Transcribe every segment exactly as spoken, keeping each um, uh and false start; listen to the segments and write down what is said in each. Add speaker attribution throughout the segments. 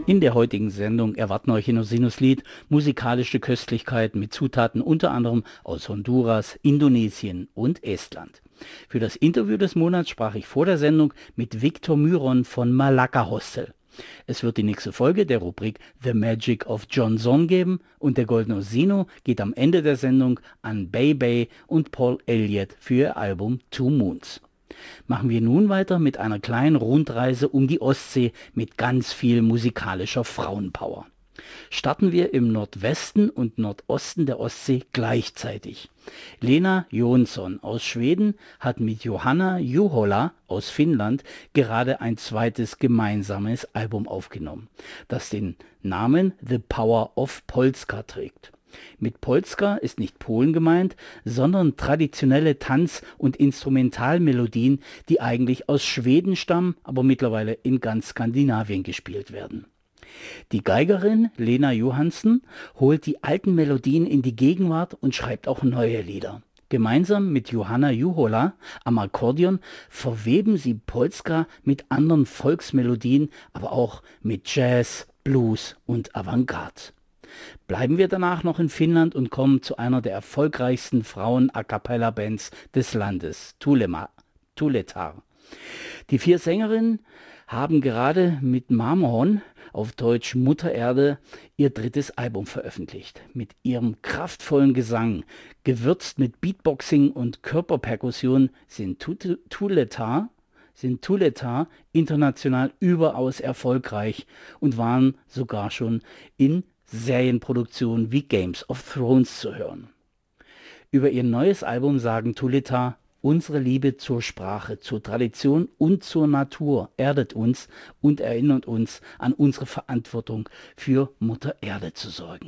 Speaker 1: In der heutigen Sendung erwarten euch in Sinuslied musikalische Köstlichkeiten mit Zutaten unter anderem aus Honduras, Indonesien und Estland. Für das Interview des Monats sprach ich vor der Sendung mit Victor Myron von Malacca Hostel. Es wird die nächste Folge der Rubrik The Magic of John Zorn geben und der Goldene Osino geht am Ende der Sendung an Bay Bay und Paul Elliott für ihr Album Two Moons. Machen wir nun weiter mit einer kleinen Rundreise um die Ostsee mit ganz viel musikalischer Frauenpower. Starten wir im Nordwesten und Nordosten der Ostsee gleichzeitig. Lena Jonsson aus Schweden hat mit Johanna Juhola aus Finnland gerade ein zweites gemeinsames Album aufgenommen, das den Namen The Power of Polska trägt. Mit Polska ist nicht Polen gemeint, sondern traditionelle Tanz- und Instrumentalmelodien, die eigentlich aus Schweden stammen, aber mittlerweile in ganz Skandinavien gespielt werden. Die Geigerin Lena Johansson holt die alten Melodien in die Gegenwart und schreibt auch neue Lieder. Gemeinsam mit Johanna Juhola am Akkordeon verweben sie Polska mit anderen Volksmelodien, aber auch mit Jazz, Blues und Avantgarde. Bleiben wir danach noch in Finnland und kommen zu einer der erfolgreichsten Frauen-A-Cappella-Bands des Landes, Tulema, Tuletar. Die vier Sängerinnen haben gerade mit Mamon, auf Deutsch Mutter Erde, ihr drittes Album veröffentlicht. Mit ihrem kraftvollen Gesang, gewürzt mit Beatboxing und Körperperkussion, sind Tuletar sind Tuletar international überaus erfolgreich und waren sogar schon in Serienproduktionen wie Games of Thrones zu hören. Über ihr neues Album sagen Tuletar: Unsere Liebe zur Sprache, zur Tradition und zur Natur erdet uns und erinnert uns an unsere Verantwortung, für Mutter Erde zu sorgen.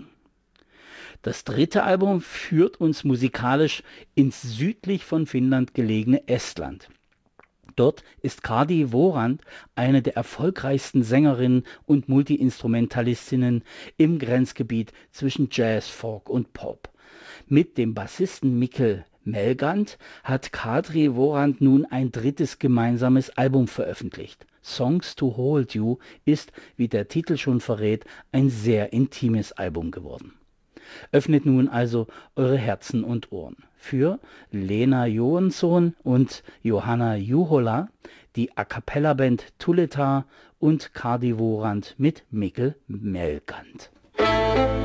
Speaker 1: Das dritte Album führt uns musikalisch ins südlich von Finnland gelegene Estland. Dort ist Kadi Worand eine der erfolgreichsten Sängerinnen und Multiinstrumentalistinnen im Grenzgebiet zwischen Jazz, Folk und Pop. Mit dem Bassisten Mikkel Melgant hat Kadri Worand nun ein drittes gemeinsames Album veröffentlicht. Songs to Hold You ist, wie der Titel schon verrät, ein sehr intimes Album geworden. Öffnet nun also eure Herzen und Ohren für Lena Johansson und Johanna Juhola, die A-Cappella-Band Tuletar und Kadi Worand mit Mikkel Melgant.